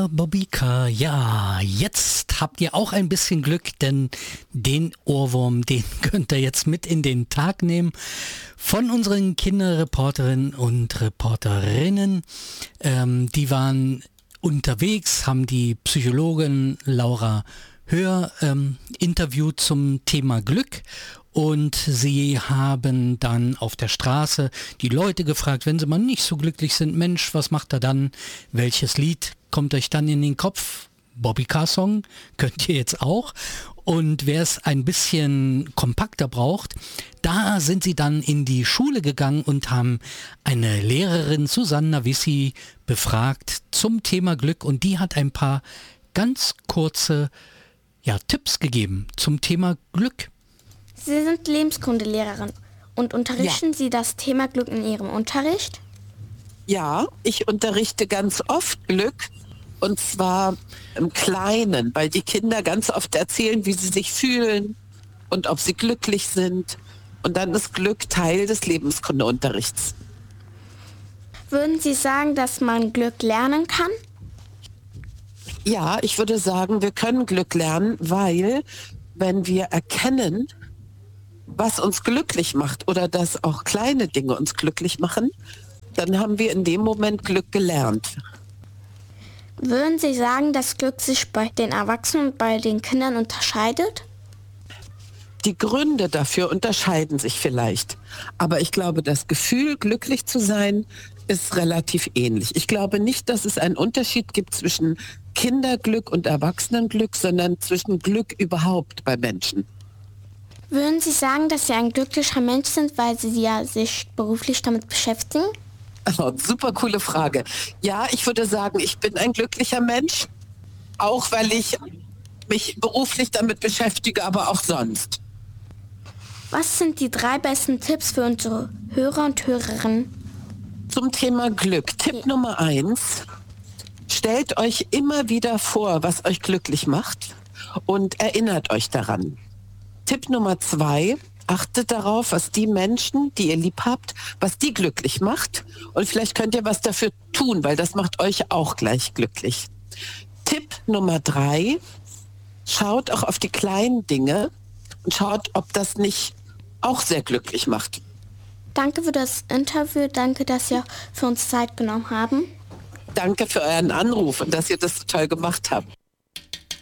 Bobbycar, ja, jetzt habt ihr auch ein bisschen Glück, denn den Ohrwurm, den könnt ihr jetzt mit in den Tag nehmen von unseren Kinderreporterinnen und Reporterinnen. Die waren unterwegs, haben die Psychologin Laura Höhr interviewt zum Thema Glück. Und sie haben dann auf der Straße die Leute gefragt, wenn sie mal nicht so glücklich sind, Mensch, was macht er dann? Welches Lied kommt euch dann in den Kopf? Bobbycar-Song könnt ihr jetzt auch. Und wer es ein bisschen kompakter braucht, da sind sie dann in die Schule gegangen und haben eine Lehrerin, Susanna Wissi, befragt zum Thema Glück. Und die hat ein paar ganz kurze Tipps gegeben zum Thema Glück. Sie sind Lebenskundelehrerin und unterrichten Sie das Thema Glück in Ihrem Unterricht? Ja, ich unterrichte ganz oft Glück und zwar im Kleinen, weil die Kinder ganz oft erzählen, wie sie sich fühlen und ob sie glücklich sind. Und dann ist Glück Teil des Lebenskundeunterrichts. Würden Sie sagen, dass man Glück lernen kann? Ja, ich würde sagen, wir können Glück lernen, weil wenn wir erkennen, was uns glücklich macht oder dass auch kleine Dinge uns glücklich machen, dann haben wir in dem Moment Glück gelernt. Würden Sie sagen, dass Glück sich bei den Erwachsenen und bei den Kindern unterscheidet? Die Gründe dafür unterscheiden sich vielleicht. Aber ich glaube, das Gefühl, glücklich zu sein, ist relativ ähnlich. Ich glaube nicht, dass es einen Unterschied gibt zwischen Kinderglück und Erwachsenenglück, sondern zwischen Glück überhaupt bei Menschen. Würden Sie sagen, dass Sie ein glücklicher Mensch sind, weil Sie sich beruflich damit beschäftigen? Oh, super coole Frage. Ja, ich würde sagen, ich bin ein glücklicher Mensch, auch weil ich mich beruflich damit beschäftige, aber auch sonst. Was sind die 3 besten Tipps für unsere Hörer und Hörerinnen? Zum Thema Glück. Tipp Nummer 1. Stellt euch immer wieder vor, was euch glücklich macht und erinnert euch daran. Tipp Nummer 2, achtet darauf, was die Menschen, die ihr lieb habt, was die glücklich macht. Und vielleicht könnt ihr was dafür tun, weil das macht euch auch gleich glücklich. Tipp Nummer 3, schaut auch auf die kleinen Dinge und schaut, ob das nicht auch sehr glücklich macht. Danke für das Interview, danke, dass Sie für uns Zeit genommen haben. Danke für euren Anruf und dass ihr das so toll gemacht habt.